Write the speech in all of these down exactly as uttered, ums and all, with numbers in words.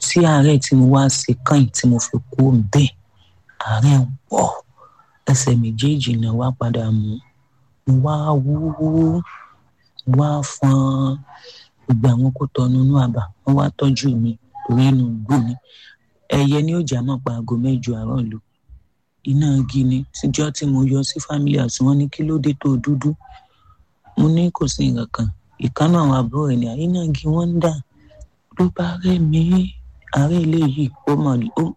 tí àárẹ̀ tí mo wá ṣe kàn tí mo fi kú bẹ́ẹ̀ àárẹ̀ ń pọ̀ ẹsẹ̀ méjèèjì náà wá padà mú mo wá wúwú wá fọn gbogbo àwọn kó tọnu inú àbá wọn wá tọ́jú mi torí inú gbò mí ẹyẹ ní òjà máa pa aago mẹ́jọ àárọ̀ lò iná igi ni tíjọ́ tí mo yọ sí family house wọn ní kí ló dé tó dúdú mo ní kò sí nǹkan kan ìkànnì àwọn àbúrò rẹ̀ ní iná igi wọn ń dà ló bá rẹ̀ mí àárẹ̀ eléyìí ó mọ̀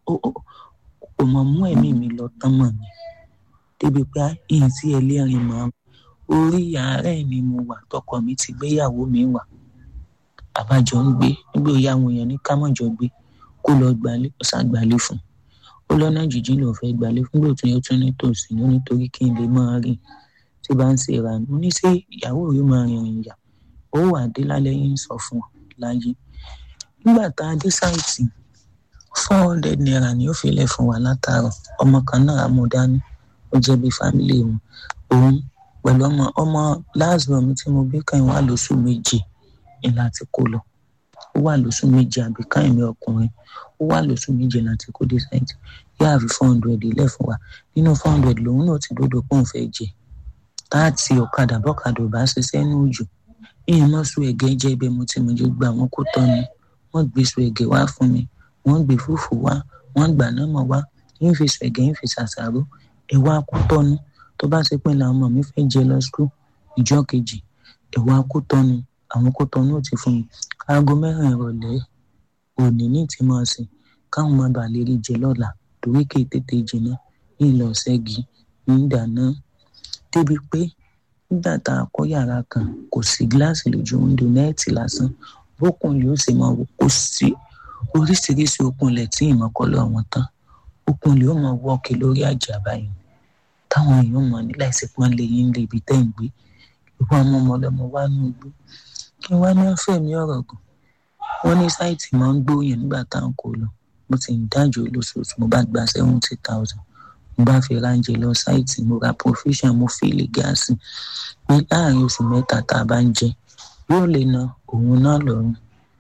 ó mọ̀ mú ẹ̀mí mi lọ tán mọ̀ mi débi pé ìyìn tí ẹlẹ́rìn máa orí àárẹ̀ ni mo wà tọkọ mi ti gbéyàwó mi wà àbájọ ń gbé nígbà òye àwọn èèyàn ní ká mọ̀jọ gbé kó lọ gbalé ó ṣàgbálé fún ó lọ́nà jíjìn ló fẹ́ gbalé fún gbòtún yóò tún nítòsí ní nítorí kí n lè máa rìn tí bá ń ṣe ra mo ní ṣé ìyàwó yóò máa rìnrìn ìyà ó wà dé lálẹ́ yìí ń sọ fún ọ láyé nígbà tá a dé sáìtì four hundred naira ni ó fi lẹ̀ fún wa látàárọ̀ ọmọ kan náà amúdání ó jẹ́ bí fámílì wọn òun pẹ̀lú ọmọ ọmọ láàzọ̀ mi tí mo bí kan wà lóṣù méje ìlà tí kò lọ ó wà lóṣù méje àbí káyìn mi ọkùnrin ó wà lóṣù méje láti kó dé sáìtì yóò àfi four hundred ilẹ̀ fún wa nínú four hundred lòun náà ti dódò pọ́n fẹ́ jẹ táàtì ọ̀kadà bọ́kadà ò bá ṣiṣẹ́ ní òjò ìyẹn mọ́ sùn ẹ̀gẹ́ jẹ́ ibẹ̀ mo ti mọ̀ jẹ́ gba àwọn kó tọ́ ni wọ́n gbé sùn ẹ̀gẹ́ wá fún mi wọ́n gbé fùfú wá wọ́n gbà náà mọ̀ wá yín fi sùn ẹ̀gẹ́ yín fi ṣàṣàrò ẹ̀wà kó tọ́nu tó bá ṣe pé làwọn ọmọ mi fẹ́ jẹ lọ skul ìjọ kejì ẹ̀wà kó tọ́nu àwọn kó tọ́nu ò ti fún mi aago mẹ́rin ìrọ̀lẹ́ òní ní ti máa sìn káwọn máa bà lè rí jẹ lọ́la torí kì í tètè jìnnà ní ìlọ ṣẹ́gi ní ìdáná débi pé nígbà tá a kọ́ yàrá kan kò sí gíláàsì lójú wíńdò nẹ́ẹ̀tì lásán bókun yóò ṣe máa wò kó sí oríṣiríṣi okunlẹ̀ tí ìmọ̀kọ́lọ́ wọn tán okun lè ó máa wọ́ọ̀kì lórí àjà báyìí táwọn èèyàn mọ̀ ní láìsí pọ́n lè yín lè ibi tẹ́ ń gbé ìwọ ọmọ ọmọlọmọ wá ní igbó kí wá ní ọ̀fẹ́ mi ọ̀rọ̀ gùn wọ́n ní sáìtì máa ń gbóyè nígbà táwọn kò lọ mo ti ń dájọ́ lóṣooṣù mo bá gba seventy thousand mo bá fi ránjẹ lọ sáìtì mo ra provision mo fi lè gáàsì pé láàrin oṣù mẹ́ta tá a bá ń jẹ yóò lè na òun náà lọ́rùn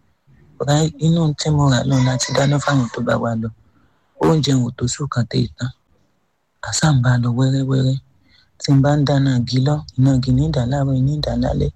inú tí mo rà lọ láti dáná fáwọn tó bá wà lọ oúnjẹ ò tó sùn kan tẹ̀ tán àṣà ń bá lọ wẹ́rẹ́wẹ́rẹ́ tí n bá ń dáná igi lọ iná igi ní ìdá láàárọ̀ ní ìdá lálẹ́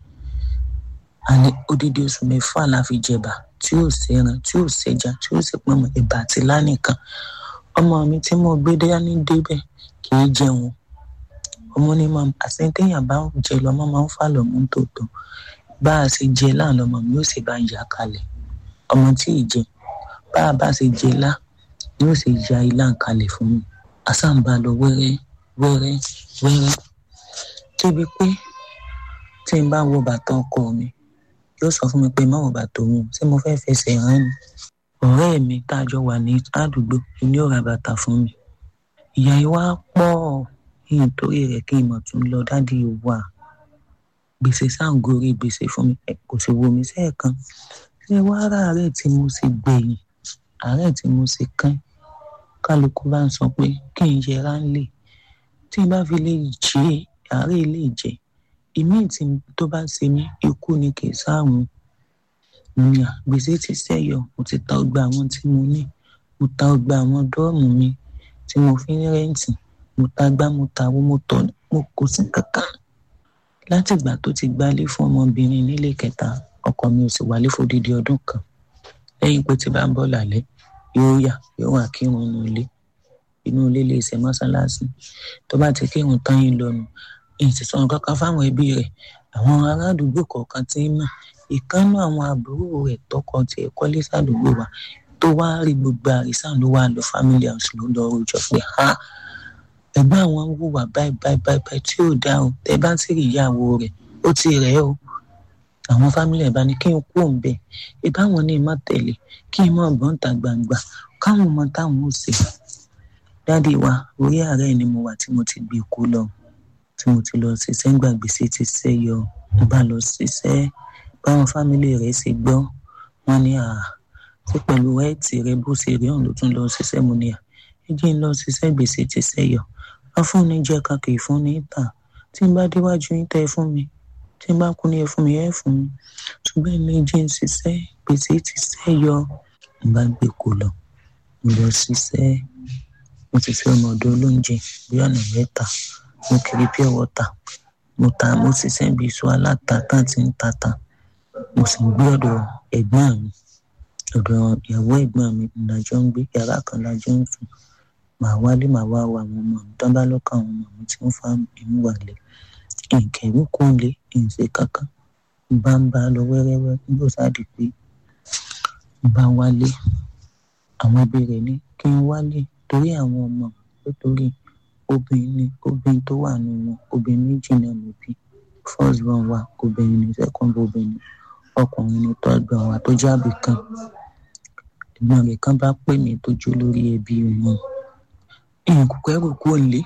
àní odidi oṣù mẹ́fà la fi jẹ̀bà tí ò sẹ́ran tí ò sẹ́ja tí ò sì pọnmọ́ ẹ̀bà àti lánìkan ọmọ mi tí mo gbé dání débẹ̀ kì í jẹun ọmọ ní mọ àṣetẹ̀yìn bá ń jẹ lọ́mọ máa ń fà lọ́mọ tòótọ́ bá a ṣe jẹ láàrín ọmọ mi ó sì bá ń yà kalẹ̀ ọmọ tí ì jẹ bá a bá ṣe jẹ lá yóò sì ya ilá kalẹ̀ fún mi àṣà ń bá lọ wẹ́rẹ́ wẹ́rẹ́ wẹ́rẹ́ débi pé tí n bá wọ bàtà ọkọ mi yóò sọ fún mi pé má wọ bàtà òun tí mo fẹ́ fẹsẹ̀ rán ni ọ̀rẹ́ mi tájọ wà ní àdúgbò ní ó ra bàtà fún mi ìyá yìí wá pọ̀ nítorí rẹ̀ kí n mọ̀ tún lọ dádì wà gbèsè sáǹgórí gbèsè fún mi kò sì wo mi sẹ́ẹ̀kan ṣé wá rà àárẹ̀ tí mo sì gbẹ̀yìn àárẹ̀ tí mo sì kán kálukú bá ń sọ pé kí n yẹra ń lè tí n bá fi lè jẹ àárẹ̀ lè jẹ ìmí tí tó bá ṣe mí ikú ni kì í sáàrùn ìyá gbèsè ti ṣẹ́yọ mo ti ta ọgbà àwọn tí mo ní mo ta ọgbà àwọn dọ́ọ̀mù mi tí mo fi ń rẹ́ǹtì mo ta gbá mo ta owó mo tọ̀ mo kò sí kankan láti ìgbà tó ti gbálé fún ọmọbìnrin nílé kẹta ọkọ mi ò sì wálé fódìdí ọdún kan lẹ́yìn pé tí bá ń bọ̀ lálẹ́ yóò yà yóò wà kírun inú ilé inú ilé lè ṣe mọ́sálásí tó bá ti kírun tán yín lọ́nu ìsìsọ̀rọ̀ kankan fáwọn ẹbí rẹ̀ àwọn ará àdúgbò kọ̀ọ̀kan tí ń mọ̀ ìkànnì àwọn àbúrò rẹ̀ tọkọ tí ẹ̀ kọ́lé sádùúgbò wa tó wá rí gbogbo àrísà ló wà lọ family house ló lọ rojọ́ pé ha ẹ̀gbọ́n àwọn ń wùwà báyìí báyìí báyìí tí ò dá o tẹ́ bá ti rí ìyàwó rẹ̀ ó ti rẹ̀ o àwọn fámílì ẹ̀ bá ní kí n kú òun bẹ́ẹ̀ ìbáwọn ní ìmọ̀ tẹ̀lé kí n mọ̀ gbọ́n ta gbangba káwọn ọmọ táwọn ò ṣe dádì wa orí ààrẹ ni mo wà tí mo ti gbé kú lọ tí mo ti lọ ṣiṣẹ́ ń gbàgbèsè ti ṣẹ́ yọ mo bá lọ ṣiṣẹ́ báwọn fámílì rẹ̀ ṣe gbọ́ wọn ní à tí pẹ̀lú ẹ̀ẹ́tì rẹ̀ bó ṣe rí ọ̀hún ló tún lọ ṣiṣẹ́ mo ní à ẹ jẹ́ ń lọ ṣiṣẹ́ gbèsè ti ṣẹ́ yọ afúnni jẹ́ kàkì ìfúnni ìta tí n bá déwájú yín tẹ́ fún mi tí n bá kú ní ẹ fún mi ẹ fún mi ṣùgbọ́n ilé jẹ́ ń ṣiṣẹ́ gbèsè ti ṣẹ́ yọ mo bá gbé kó lọ mo lọ ṣiṣẹ́ mo ti ṣe ọmọ ọ̀dọ̀ olóúnjẹ bí ọ̀nà mẹ́ta mo kiri pure water mo ta mo ṣiṣẹ́ bí iṣu aláta tán ti ń tata mo sì ń gbé ọ̀dọ̀ ẹ̀gbọ́n mi ọ̀dọ̀ ìyàwó ẹ̀gbọ́n mi ìdájọ́ ń gbé yàrá kan lájọ́ ń sùn màá wálé màá wá wà àwọn ọmọ mi tán bá lọ́kàn àwọn ọmọ mi tí wọ́n fa inú wà lẹ̀ ìkẹ̀rù kò lè ìṣe kankan bá ń bá lọ wẹ́rẹ́wẹ́ nígbà sáàdì pé bá wálé àwọn ẹbí rẹ̀ ní kí n wálé torí àwọn ọmọ nítorí obìnrin ni obìnrin tó wà nínú obìnrin méjì náà ló bí first born wa obìnrin ni second born obìnrin ọkùnrin ni third born wa tó jábì kan ìgbọ́n rẹ̀ kan bá pè mí tó jó lórí ẹbí wọn nǹkan kẹrù kúrò nílé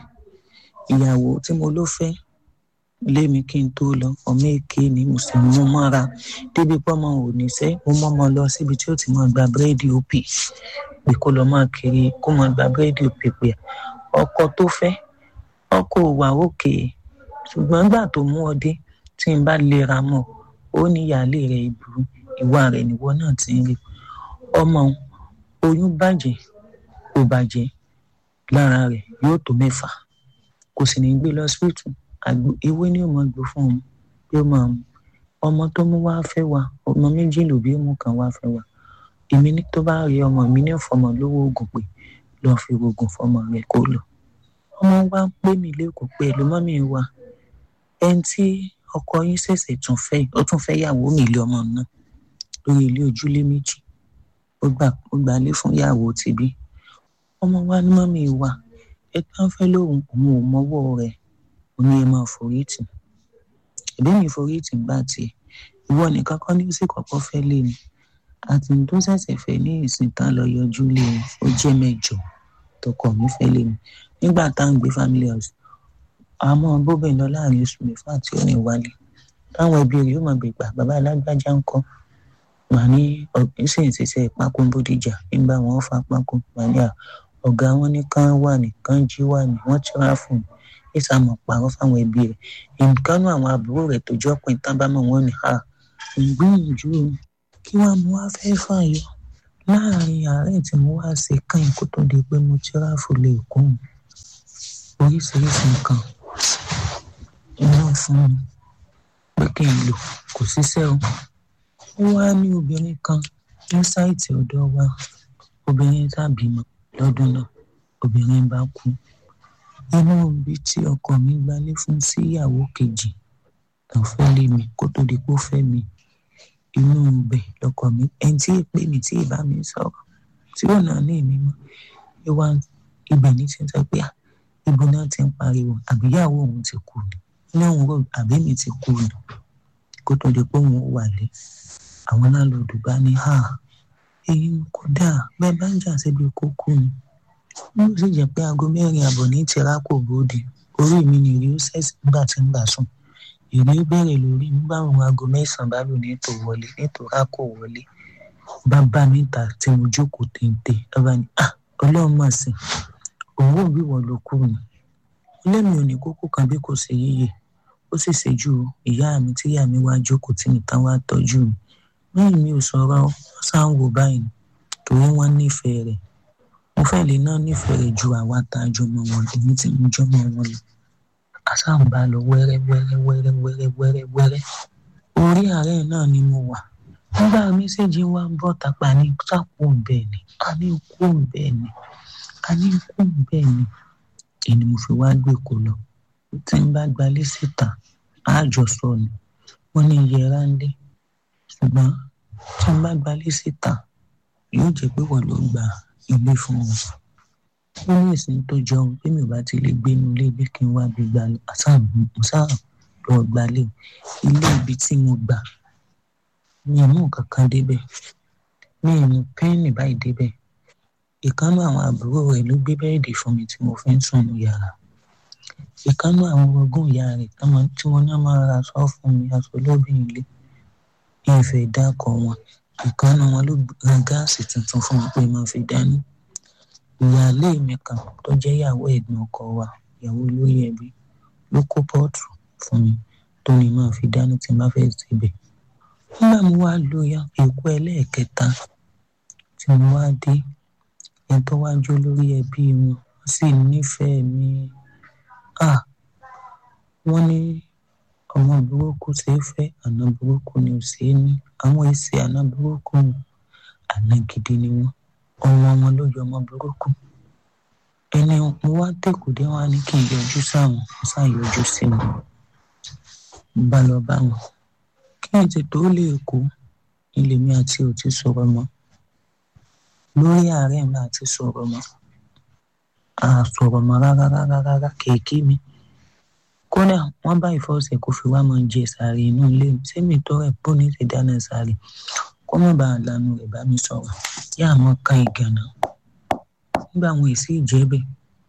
ìyàwó tí mo ló fẹ́ lé mi kí n tó lọ ọmọ èké ni mo sì mú mọ́ra débi pọ́mọ ò ní sẹ́ mo mọ́mọ lọ síbi tí ó ti máa gba búrẹ́dì òpì pé kó lọ máa kiri kó máa gba búrẹ́dì òpì pé ọkọ tó fẹ́ ọkọ wà òkè ṣùgbọ́n gbà tó mú ọ dé tí n bá lera mọ́ ó ní ìyáálé rẹ̀ ìbúrú ìwà rẹ̀ níwọ náà ti ń rí ọmọ oyún bàjẹ́ kò bàjẹ́ lára rẹ̀ yóò tó mẹ́fà kò sì ní gbé lọ síbítù àgbo ewé ni ó máa gbó fún un yóò máa mú ọmọ tó mú wá fẹ́ wa ọmọ méjì ló bí mú kan wá fẹ́ wa èmi ní tó bá rí ọmọ mi ní fọmọ lówó oògùn pé lọ́ọ́ fi oògùn fọmọ rẹ̀ kó lọ ọmọ wa ń pè mí lẹ́kọ̀ọ́ pé ẹ̀lú mọ́mí wa ẹni tí ọkọ yín ṣẹ̀ṣẹ̀ tún fẹ́ ó tún fẹ́ yàwó mi ilé ọmọ náà lórí ilé ojúlé méjì ó gbà ó gbà lé fún yàwó tìbí ọmọ wa ní mọ́mí wa ẹ tán fẹ́ lóhùn òun ò mọ́wọ́ rẹ̀ ó ní ẹ máa forí tì ẹ̀bí mi forí tì gbà tiẹ̀ ìwọ nìkan kọ́ ní sí kọ̀ọ̀kan fẹ́ lé ni àti tó ṣẹ̀ṣẹ̀ fẹ́ ní ìsìn tán lọ yọjú lé ni ó jẹ́ mẹ́jọ tọkọ mi fẹ́ lé mi nígbà tá à ń gbé family house àmọ́ bóbẹ̀ lọ láàrin oṣù mẹ́fà tí ó ní wálé táwọn ẹbí rẹ̀ yóò máa gbègbà bàbá alágbájá ń kọ́ wà ní ìsìn ìṣẹ̀ṣẹ̀ pákó bódìjà nígbà wọn fa pákó wà ní ọ̀gá wọn ní kán wà ní kán jí wà ní wọ́n tí wọ́n á fún un ìsàmọ̀ pàrọ̀ fáwọn ẹbí rẹ̀ ìkànnì àwọn àbúrò rẹ̀ tó jọ́ pé tán bá mọ̀ wọ́n ní ha ìgbìyànjú kí wọ́n mú wá fẹ́ fàyọ láàrin àárẹ̀ tí mo wá ṣe kán kó tó di pé mo ti ráfù lè kún oríṣiríṣi nǹkan iná fún mi pé kí n lò kò ṣiṣẹ́ o ó wá ní obìnrin kan ní sáìtì ọ̀dọ̀ wa obìnrin tàbímọ lọ́dún náà obìnrin bá kú inú ibi tí ọkọ mi gbálé fún sí ìyàwó kejì tán fẹ́ lé mi kó tó di pé ó fẹ́ mi inú ibẹ̀ lọkọ mi ẹni tí èpè mi tí ìbá mi sọ̀rọ̀ tí ò náà ní èmi mọ́ ìwà ibẹ̀ ní ti ń sọ pé ibo náà ti ń pariwo àbíyàwó òun ti kú ni ní òun rò àbẹ́mi ti kú ni kó tó di pé òun wà lé àwọn láńlọ́ọ̀dù bá ní ha èyí kò dáa bẹ́ẹ̀ bá ń jà síbi kókó ni ó sì jẹ́ pé aago mẹ́rin àbọ̀ ní tìrákò bòde orí mi ni ìrí ó ṣẹ̀ṣẹ̀ nígbà tí ń bà sùn ìrí ó bẹ̀rẹ̀ lórí nígbà àwọn aago mẹ́sàn-án bá lò ní ètò wọlé nítorí àkó wọlé bá bá mi ta tí mo jókòó téńté ọba ni ah ọlọ́run mà sí òun ò bí wọ́n ló kú ni lẹ́mi ò ní kókó kan bí kò ṣe yíyẹ ó sì ṣe ju ìyá mi tí ìyá mi wá jókòó tí mi táwọn á tọ́jú mi lẹ́yìn mi ò sọ̀rọ̀ ó sáà ń wò báyìí torí wọ́n nífẹ̀ẹ́ rẹ̀ mo fẹ́ lè náà nífẹ̀ẹ́ rẹ̀ ju àwa tá a jọ mọ wọn èmi tí mo jọ mọ wọn lọ àṣà ń bá lọ wẹ́rẹ́ wẹ́rẹ́ wẹ́rẹ́ wẹ́rẹ́ wẹ́rẹ́ wẹ́rẹ́ orí àárẹ̀ náà ni mo wà nígbà mẹ́sẹ̀jì wa ń bọ̀ tàpá ní sápò bẹ́ẹ̀ ni a ní kú bẹ́ẹ̀ ni a ní kú bẹ́ẹ̀ ni èyí ni mo fi wá gbé kó lọ tí n bá gbalé síta àjọsọ ni wọ́n ní yẹra ń lé ṣùgbọ́n tí n bá gbalé síta yóò jẹ́ pé wọ́n ló gba ilé fún mi ó ní ìsìn tó jọun pé mi ò bá ti lè gbé inú ilé bí kí n wá bí gba sáà lọ gbalé ilé ibi tí mo gbà mi ò mú kankan débẹ̀ mi ò mú pẹ́ẹ́nì báyìí débẹ̀ ìkánú àwọn àbúrò rẹ̀ ló gbé bẹ́ẹ̀dì fún mi tí mo fi ń sùn ní yàrá ìkánú àwọn orogún ìyá rẹ̀ tí wọ́n náà máa ra aṣọ fún mi aṣọ lóbìnrin ilé ìfẹ́ dákọ̀ wọn ìkánú wọn ló ra gáàsì tuntun fún mi pé máa fi dání ìyáálé mi kan tó jẹ́ ìyàwó ẹ̀gbọ́n ọkọ wa ìyàwó olórí ẹbí ló kó pọ́ọ̀tù fún mi tó ní máa fi dání tí n bá fẹ́ síbẹ̀ nígbà mo wá lo èkó ẹlẹ́ẹ̀kẹta tí mo wá dé ẹni tó wá jó lórí ẹbí wọn wọ́n sì nífẹ̀ẹ́ mi. Ah, wọ́n ní ọmọ burúkú ṣe é fẹ́, àná burúkú ni ò ṣe é ní. Àwọn èsì àná burúkú àná gidi ni wọ́n. Ọmọ wọn ló yọ ọmọ burúkú. Ẹni mo wá tẹ̀kùdé wá ní kí n yọjú sáwọn, mo sá yọjú sí wọn. Mo bá lọ bá wọn. Kí n ti tó lè kó ilé mi àti òtí sọ̀rọ̀ mọ́. Lórí àárẹ̀ mi àti sọ̀rọ̀ mọ́. A sọ̀rọ̀ mọ́ rárá rárá rárá kéèké mi. Kódà wọ́n bá ìfọ̀sẹ̀ kó fi wá máa ń jẹ sàárì inú ilé mi. Sẹ́mi tó rẹ̀ bó ní ti dáná sàárì. Kó má bàa lanu rẹ̀ bá mi sọ̀rọ̀. Yá àwọn kan ìgànnà. Nígbà wọn èsì ìjẹ́bẹ̀.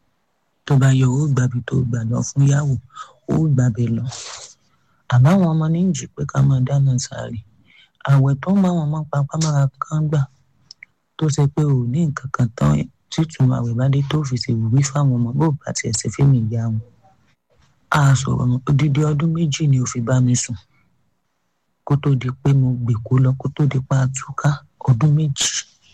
Tó bá yọ ó gbàbí tó gbà lọ fún yàwó, ó gbàbẹ̀ lọ. Àbáwọn ọmọ ní ìjì pé ká máa dáná sàárì. Àwẹ̀ tó máa wọn máa papá mára kan gbà. Tó ṣe pé ò ní nǹkan kan tán títún àwẹ̀ bá dé tó fi ṣe wùwí fáwọn ọmọ bó bá tiẹ̀ ṣe fẹ́mi ìyá wọn. A sọ̀rọ̀ mọ́ odidi ọdún méjì ni ó fi bá mi sùn. Kó tó di pé mo gbèkó lọ, kó tó di pé a túká ọdún méjì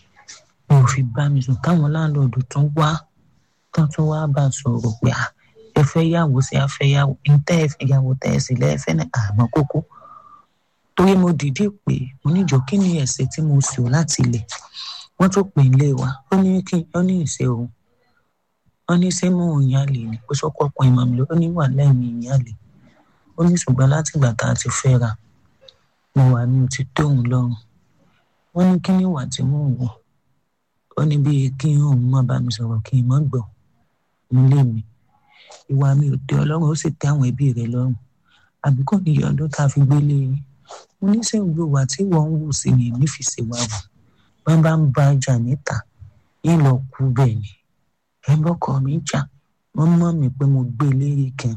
ni ó fi bá mi sùn. Táwọn láńlọ́ọ̀dù tún wá, tán tún wá bá sọ̀rọ̀ pé à ẹ fẹ́ yàwó sí afẹ́ yàwó, ntẹ́ ẹ fẹ́ yàwó tẹ́ ẹ sì lẹ́ẹ̀fẹ́ náà àmọ́ kókó. Torí mo dìde pé mo níjọ kí ni ẹ̀ṣẹ̀ tí mo sọ láti ilẹ̀. Wọ́n tún pè nílé wa, ó ní kí ó ní ìṣe òun. Wọ́n ní ṣé mò ń yálè ni, ó sọ́kọ́ ọkùn ìmọ̀ mi ló ó ní wà lẹ́yìn ìyálè. Ó ní ṣùgbọ́n láti ìgbà tá a ti fẹ́ra, mo wà ní òtítọ́ òun lọ́rùn. Wọ́n ní kí ni ìwà tí mò ń wọ̀. Ó ní bí kí òun má bá mi sọ̀rọ̀ kí n má gbọ́ nílé mi. Ìwà mi ò tẹ́ Ọlọ́run, ó sì tẹ́ àwọn ẹbí rẹ̀ lọ́rùn. Àbí kò ní iye ọdún tá a fi gbélé yín. Mo ní ṣé gbogbo ìwà tí wọ́n ń wù sí mi èmi fi ṣe wà wù. Wọ́n bá ń ba ìjà níta, yín lọ kú bẹ́ẹ̀ ni. Ẹ bọ́kọ mi jà, wọ́n mọ̀ mí pé mo gbé lérí kan.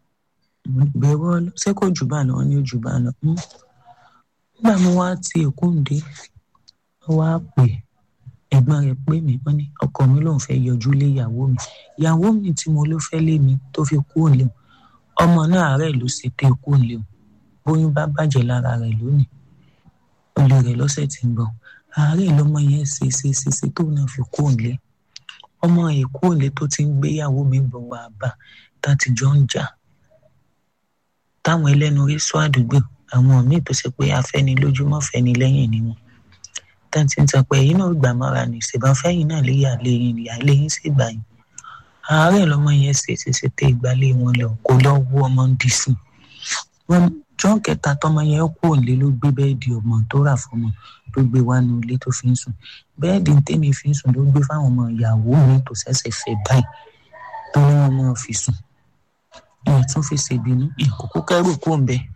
Bẹ̀rù Ọlọ́run, ṣé kò jù bá lọ, wọ́n ní ó jù bá lọ. Nígbà mo wá ti Èkó ǹdé, wọ́n wá pè ẹ̀gbọ́n rẹ̀ pé mi, wọ́n ní ọkọ mi lòun fẹ́ yọjú lé ìyàwó mi. Ìyàwó mi tí mo ló fẹ́ lé mi tó fi kú òǹlé o. Ọmọ náà àárẹ̀ ló ṣe tẹ́ kú òǹlé o. Bóyún bá bàjẹ́ lára rẹ̀ lónìí. Olè rẹ̀ lọ́sẹ̀ tí ń bọ̀. Àárẹ̀ lọmọ yẹn ṣe ṣe ṣe ṣe tó náà fi kú òǹlé. Ọmọ Èkó òǹlé tó ti ń gbéyàwó mi bọ̀ wá bá tá ti jọ ń jà. Táwọn ẹlẹ́nu rí sọ àdúgbò, àwọn míì tó ṣe pé afẹ́ni lójúmọ́ fẹ́ni lẹ́yìn ni wọn. Tá ti ń sọ pé ẹ̀yin náà gbà mọ́ra ní ìṣèbá fẹ́yìn náà léyà léyìn ìyá léyìn sí ìgbà yìí. Àárẹ̀ lọmọ yẹn ṣe ṣe ṣe tẹ́ ìgbàlé wọn lọ kó lọ wú ọmọ ń dì sí. Wọ́n jọ́ kẹta tọmọ yẹn kú òǹlé ló gbé bẹ́ẹ̀dì ọmọ tó rà fún ọmọ tó gbé wá ní ilé tó fi ń sùn. Bẹ́ẹ̀dì tèmi fi ń sùn ló gbé fáwọn ọmọ ìyàwó mi tó ṣẹ̀ṣẹ̀ fẹ́ báyìí tó ní wọn máa fi sùn. Ìyẹn tún fi ṣèbínú ìkókó kẹrù kó ń bẹ.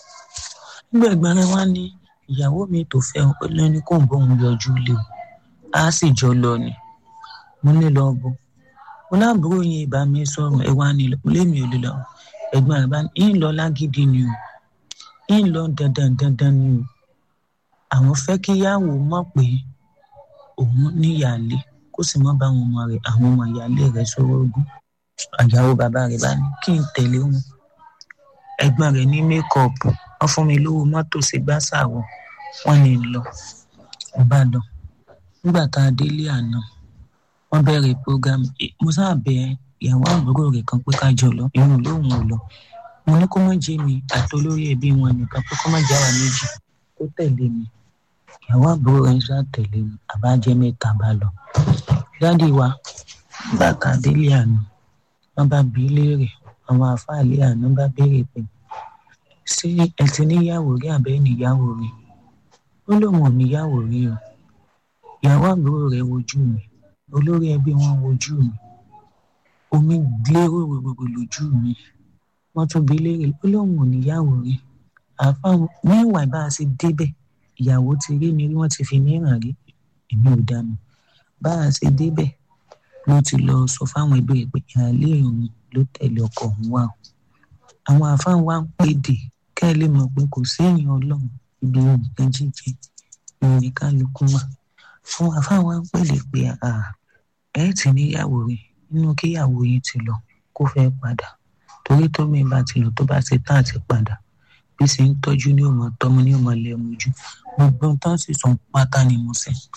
Nígbà ẹ̀gbọ́n rẹ̀ wá ní ìyàwó mi tó fẹ́ ọ lọ ní kó ń bọ̀ òun yọjú lé o. A sì jọ lọ ni. Mo ní lọ bọ̀. Mo láàbúrò yẹn ìbá mi sọ̀rọ̀ ẹ wá ní lọ. Mo lé mi ò lè lọ. Ẹ̀gbọ́n rẹ̀ bá ní ń lọ lágídí ni o. Ń lọ dandan dandan ni o. Àwọn fẹ́ kí ìyàwó mọ̀ pé òun ní ìyálé kó sì mọ́ bá àwọn ọmọ rẹ̀ àwọn ọmọ ìyálé rẹ̀ sọ̀rọ̀ ogún. Àyàwó bàbá rẹ̀ bá ní kí n tẹ̀lé wọn. Ẹ̀gbọ́n rẹ̀ ní mékọ̀ọ̀pù wọ́n fún mi lówó mọ́tò sí gbàsàwọ̀ wọ́n ní lọ. Mo bá lọ. Nígbà tá a délé àná wọ́n bẹ̀rẹ̀ program. Mo sáà bẹ ìyàwó àbúrò rẹ̀ kan pé ká jọ lọ inú lóhùn ò lọ. Mo ní kó má jẹ́ mi àti olórí ẹbí wọn nìkan pé kó má jẹ́ àwa méjì kó tẹ̀lé mi. Ìyàwó àbúrò rẹ̀ ń sá tẹ̀lé mi àbájẹ́ mẹ́ta bá lọ. Dádì wa nígbà tá a délé àná wọ́n bá bi í léèrè àwọn àfáàlé àná bá béèrè pé ṣé ẹ ti níyàwó rí àbẹ́ níyàwó rí? Ó lóun ò níyàwó rí o. Ìyàwó àbúrò rẹ̀ wojú mi, olórí ẹbí wọn wojú mi, omi lérò gbogbo lójú mi. Wọ́n tún bi í léèrè ó lóun ò níyàwó rí. Àfáà ní ìwà bá a ṣe débẹ̀ ìyàwó ti rí mi rí wọ́n ti fi mí ràn rí èmi ò dànù. Bá a ṣe débẹ̀ ló ti lọ sọ fáwọn ẹbí rẹ̀ pé ìyáálé òun ló tẹ̀lé ọkọ òun wá o. Àwọn àfáà wa ń pèdè kẹ́ ẹ lè mọ̀ pé kò sí èèyàn Ọlọ́run ibi nǹkan jíjẹ ìrìn kálukú mà. Àwọn àfáà wa ń pèdè pé ẹ ti níyàwó rí nínú kíyàwó yín ti lọ kó fẹ́ padà torí tó mi bá ti lọ tó bá ṣe tán àti padà bí ṣe ń tọ́jú ní òmò tọ́mú ní òmò lẹ́mú jù gbogbo tán sì sùn pátá ni mo ṣe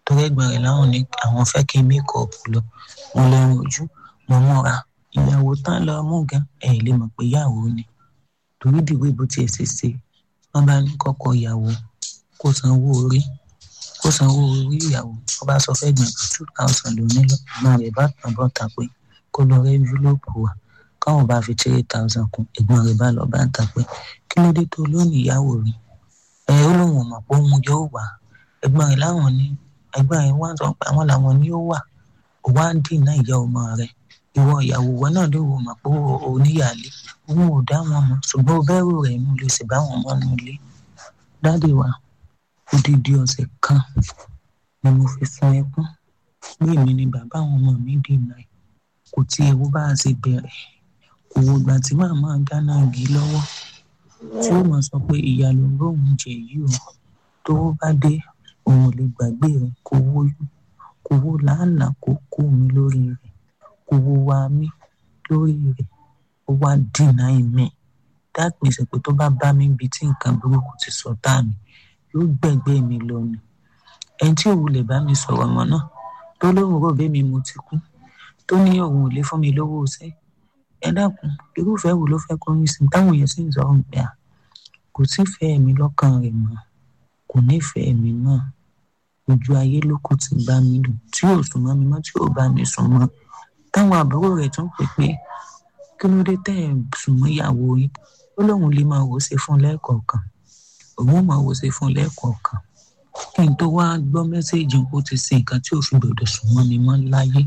torí ẹ̀gbọ́n rẹ̀ láwọn ní àwọn fẹ́ kí n make up lọ mo lẹ́rìn ojú mo múra ìyàwó tán lọ mú gan ẹ̀ lè mọ̀ pé ìyàwó ni torí dìwé bó tiẹ̀ ṣe ṣe wọ́n bá ní kọ́kọ́ ìyàwó kó sanwó orí kó sanwó orí ìyàwó wọ́n bá sọ fẹ́ gbọ̀n two thousand lónìí lọ ìgbọ́n rẹ̀ bá tàn bọ́ ta pé kó lọ rẹ́ envelope wá káwọn bá fi three thousand kún ẹ̀gbọ́n rẹ̀ bá lọ bá ń ta pé kí ló dé tó lónìí ìyàwó rí ẹ ó lóun ò mọ̀ pé òun yóò wà ẹ̀gbọ́n rẹ̀ láwọn ní ẹ̀gbọ́n rẹ̀ wá sọ pé àwọn làwọn ní ó wà ó wá ń dènà ìyá ọmọ rẹ̀ ìwọ ìyàwó wọn náà ló wò mọ̀ pé oníyàlé òun ò dá wọn mọ̀ ṣùgbọ́n ó bẹ̀rù rẹ̀ inú lè sì bá wọn mọ́ nínú ilé dáàdì wa odidi ọ̀sẹ̀ kan ni mo fi sun ẹkún pé èmi ni bàbá àwọn ọmọ mi dènà ẹ̀ kò tí ewu bá a ṣe bẹ̀rẹ̀ kò wo ìgbà tí màmá dáná igi lọ́wọ́ tí ó mọ̀ sọ pé ìyá ló lóun jẹ yìí o tó bá dé òun ò lè gbàgbé rẹ̀ kò wo kò wo làálàá kò kó mi lórí rẹ̀ kò wo wa mí lórí rẹ̀ ó wá dènà ìmí dáàpèsè pé tó bá bá mi ibi tí nǹkan burúkú ti sọ tá mi yóò gbẹ̀gbẹ́ mi lọ ni ẹni tí òun lè bá mi sọ̀rọ̀ ọmọ náà tó lóun rò bẹ́ẹ̀ mi mo ti kú tó ní òun ò lè fún mi lówó ṣẹ́ ẹ dákun irúfẹ́ wo ló fẹ́ kọrin sí táwọn èèyàn sì ń sọ ọ́n pé à kò sífẹ̀ẹ́ mi lọ́kàn rẹ̀ mọ́ kò nífẹ̀ẹ́ mi náà ojú ayé ló kù ti bá mi lò tí ò sùn mọ́ mi mọ́ tí ò bá mi sùn mọ́ táwọn àbúrò rẹ̀ tún pè pé kí ló dé tẹ́ ẹ̀ sùn mọ́ ìyàwó yín ó lóun lè máa wò ó ṣe fún lẹ́ẹ̀kọ̀ọ̀kan òun máa wò ó ṣe fún lẹ́ẹ̀kọ̀ọ̀kan kí n tó wá gbọ́ mẹ́sẹ̀jì kó ti ṣe nǹkan tí ò fi gbọdọ̀ sùn mọ́ mi mọ́ láyé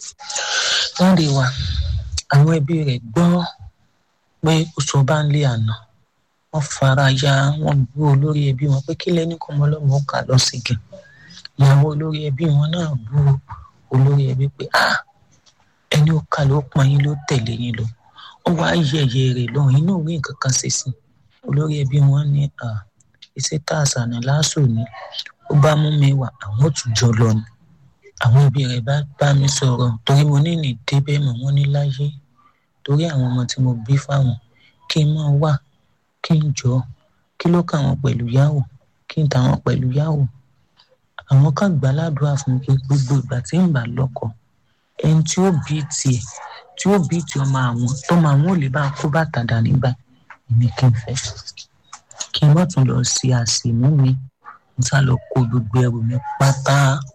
láǹdè wa àwọn ẹbí rẹ̀ gbọ́ pé ó sọ bá ń lé àná wọ́n fara ya wọ́n bú olórí ẹbí wọn pé kí lẹ́ni kan ọmọlọ́mọ ó kà lọ sí gan ìyàwó olórí ẹbí wọn náà bú olórí ẹbí pé ah ẹni ó kà ló pọn yín ló tẹ̀lé yín lọ ó wá yẹ̀yẹ́ rẹ̀ lọ́hùn inú òwe nǹkan kan ṣe sí olórí ẹbí wọn ní ah iṣẹ́ tá a sànà láṣọ ni ó bá mú mi wá àwọn ò tún jọ lọ ni àwọn òbí rẹ̀ bá bá mi sọ̀rọ̀ torí mo ní ní débẹ̀ mọ́ wọn ní láyé torí àwọn ọmọ tí mo bí fáwọn kí n máa wà kí n jọ kí ló kà wọ́n pẹ̀lú yàwó kí n tà wọ́n pẹ̀lú yàwó àwọn kan gbà ládùúrà fún mi pé gbogbo ìgbà tí ń bá lọ́kọ ẹni tí ó bí tiẹ̀ tí ó bí ti ọmọ àwọn tó máa wọn ò lè bá kó bàtà dà nígbà èmi kí n fẹ́ kí n má tún lọ sí àsìmú mi n sá lọ kó gbogbo ẹrù mi pátá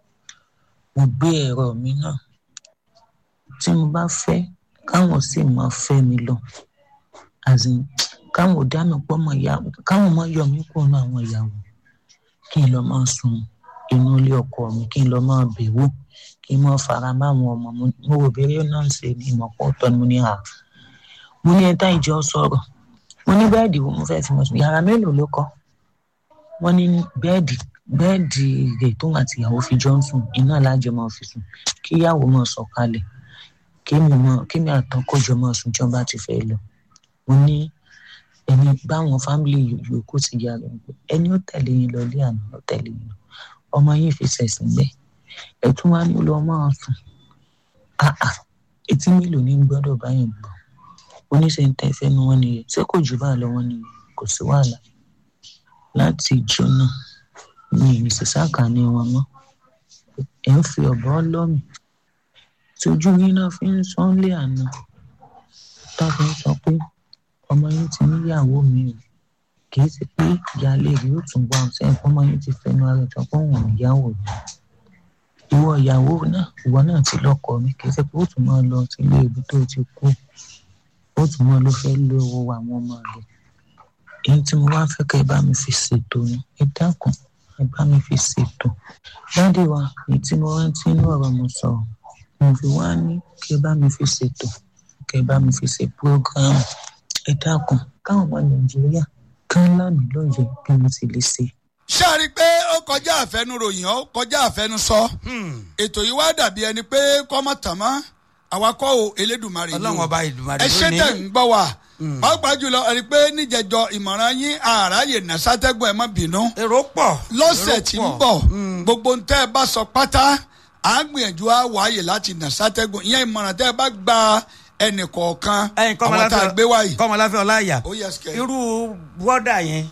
mo gbé ẹ̀rọ mi náà tí mo bá fẹ́ káwọn sì máa fẹ́ mi lọ àzìn káwọn ò dá mi pọ̀ mọ́ ìyàwó káwọn máa yọ mí kúrò ní àwọn ìyàwó kí n lọ máa sùn inú ilé ọkọ mi kí n lọ máa bẹ̀wò kí n máa fara mọ́ àwọn ọmọ mo wò bẹ́rẹ̀ náà ṣe ní ìmọ̀pọ̀ tọ́ ni mo ní à mo ní ẹ̀ta ìjọ sọ̀rọ̀ mo ní bẹ́ẹ̀dì wo mo fẹ́ fi mọ̀ sùn yàrá mélòó ló kọ́ wọ́n ní bẹ́ẹ̀dì bẹ́ẹ̀dì rẹ̀ tó àti ìyàwó fi jọ ń sùn iná alájọ máa fi sùn kí ìyàwó máa sọ̀kalẹ̀ kí mi máa kí mi àtọkọjọ máa sùn jọba ti fẹ́ lọ mo ní ẹni báwọn fámìlì yòókù ti yà rẹ ẹni ó tẹ̀lé yín lọ ilé àná ó tẹ̀lé yín lọ ọmọ yín fi ṣẹ̀sìn bẹ́ẹ̀ ẹ tún wá ní lọ máa sùn àà etí mélòó ní gbọ́dọ̀ báyìí gbọ́ oníṣẹ́ ń tẹ́ fẹ́ nu wọn nìyẹn ṣé kò jù bá lọ wọn nìyẹn kò sí wàhálà láti ìjọ náà ní ìrìnsẹ̀sáàkà ní wọn mọ́ ẹ̀ ń fi ọ̀bọ lọ́mì tójú yín náà fi ń sán lé àná tá a fi ń sọ pé ọmọ yín ti níyàwó mi o kì í ṣe pé ìyáálé rẹ̀ yóò tún bọ́ ọ̀sẹ̀ ọmọ yín ti fẹnu ara ìtàn pé òun ìyàwó rẹ̀ ìwọ ìyàwó náà ìwọ náà ti lọ́kọ mi kì í ṣe pé ó tún máa lọ sílé ibi tó ti kú ó tún máa ló fẹ́ lé owó àwọn ọmọ rẹ̀ èyí tí mo wá fẹ́ kẹ́ ẹ bá mi fi ṣètò ni ẹ dákun ẹ bá mi fi ṣètò dáàdì wa èyí tí mo rántí inú ọ̀rọ̀ mo sọ̀rọ̀ mo fi wá ní kí ẹ bá mi fi ṣètò kí ẹ bá mi fi ṣe prógráàmù ẹ dákun káwọn ọmọ nàìjíríà kán lánàá lóye bí mo ti lè ṣe. ṣé a rí i pé ó kọjá àfẹnuròyìn ó kọjá àfẹnusọ ètò yìí wá dàbí ẹni pé kọ́mọ tàn mọ́ àwakọ̀ o elédùnmarè ni ọlọ́run ọba ìdùnmarè ló ní ẹ ṣe tẹ̀ ń gbọ́ wa pàápàá jùlọ ẹ rí i pé níjẹjọ ìmọ̀ràn yín àráyè nà sátẹ́gùn ẹ̀ má bínú. èrò pọ̀ lọ́sẹ̀ tí ń bọ̀ gbogbo ń tẹ́ ẹ bá sọ pátá à ń gbìyànjú á wáyè láti nà sátẹ́gùn ìyẹn ìmọ̀ràn tẹ́ ẹ bá gba ẹnì kọ̀ọ̀kan àwọn tá a gbé wáyé. kọ́mọláfẹ́ ọláyà ó yẹ sikẹ́. irú bọ́dà yẹn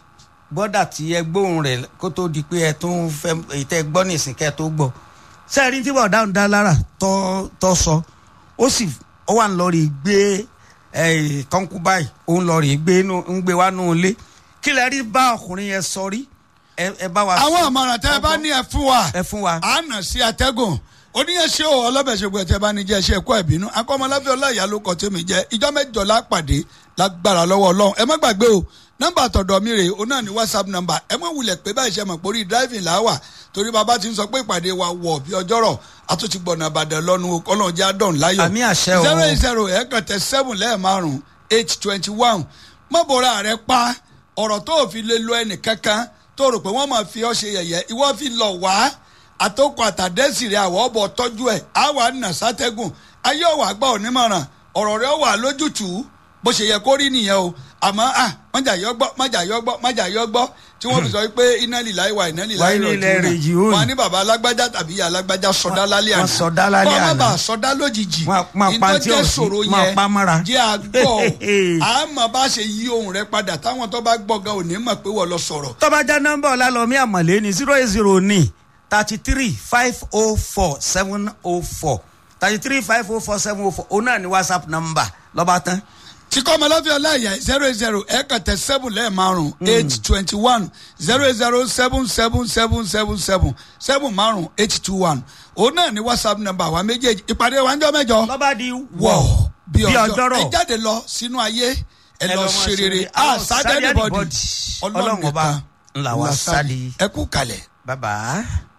bọ́dà tí ẹ gbóhùn rẹ̀ kó tó di pé ẹ tún fẹ́ èyí tẹ́ gbọ́ nìsín kẹ́ tó gbọ́ sẹ́ẹ̀rí tí bọ̀dá ń dá lára tọ́ tọ́ sọ ó sì ó wà ń lọ rí gbé kọ́ńkú báyìí ó ń lọ rí gbé ń gbé wá nù ilé kí lẹ rí bá ọkùnrin yẹn sọ rí ẹ bá wa. àwọn àmọ̀ràn tẹ́ ẹ bá ní ẹ fún wa ẹ fún wa à nà sí atẹ́gùn oníyẹ̀ṣẹ́ o ọlọ́bẹ̀ṣẹ̀gbẹ̀ tẹ́ bá ní jẹ́ ẹṣẹ́ ẹ̀kọ́ ìbínú akọ́mọláfẹ́ ọláìyá ló kọ́ tèmi jẹ́ ìjọ mẹ́jọ lápàdé lágbára lọ́wọ́ ọlọ́run ẹ má gbàgbé o nọ́mbà tọ̀dọ̀ mi rè o náà ní whatsapp nọ́mbà ẹ má wulẹ̀ pé báyìí ṣe mọ̀ pórí driving là wà torí bàbá ti ń sọ pé ìpàdé wa wọ̀ bí ọjọ́rọ̀ àtúntì gbọ̀nà àbàdàn lọ́nu ọlọ́run jẹ́ àdán láyọ̀ àmì àṣẹ o zero eight zero ẹ̀ẹ́kan tẹ seven lẹ́ẹ̀márùn eight twenty one mọ́bòrá rẹ pa ọ̀rọ̀ tó fi lè lo ẹnì kankan tó rò pé wọ́n máa fi ọ́ ṣe yẹ̀yẹ́ ìwọ fi lọ wá àtòkọ àtàdẹ́sì rẹ àwọ̀ ọ̀bọ̀ tọ́jú ẹ̀ àwa nà sátẹ́gùn ayé ọ̀wà gbọ́ onímọ̀ràn ọ̀rọ̀ rẹ wà lójútùú bó ṣe yẹ kó rí nìyẹn o àmọ́ à májà yọ gbọ́ májà yọ gbọ́ májà yọ gbọ́ tí wọ́n fi sọ pé iná lìlá ìwà iná lìlá ìrọ̀jì náà wọn ní bàbá alágbájá tàbí ìyá alágbájá sọdá lálẹ́ àná sọdá lálẹ́ àná kọ́ má bàa sọdá lójijì ìtọ́jẹ́ sòro yẹn jẹ́ àgbọ̀ àmọ́ bá ṣe yí ohun rẹ padà táwọn tó bá gbọ́ gan òní mọ̀ pé wọ́n lọ sọ̀rọ̀. tó bá já nọ́mbà ọlálọ́mí àmọ̀lé ní zero eight zero ní thirty three five oh four seven oh four thirty three five oh four seven oh four òun náà ní whatsapp number lọ́ba tán. tí kọ́ ọmọláfíà ọláìyá zero eight zero ẹ̀ẹ́kan tẹ seven lẹ́ẹ̀márùn eight twenty one zero eight zero seven seven seven seven seven seven márùn eight two one òun náà ní whatsapp number wa méjèèjì ìpàdé wa ń jọ mẹ́jọ. lọ́ba di wọ̀ bí ọjọ́ ọjọ́rọ̀ ẹ jáde lọ sínú ayé ẹ lọ ṣe rere a sáde anybody ọlọ́run nìkan ńlá wa sáde ẹ kú kalẹ̀. bye bye.